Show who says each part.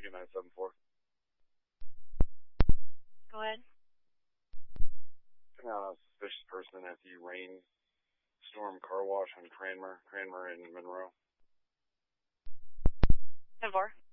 Speaker 1: 974.
Speaker 2: Go ahead.
Speaker 1: Suspicious person at the Rainstorm Car Wash on Cranmer and Monroe.
Speaker 2: 10-4.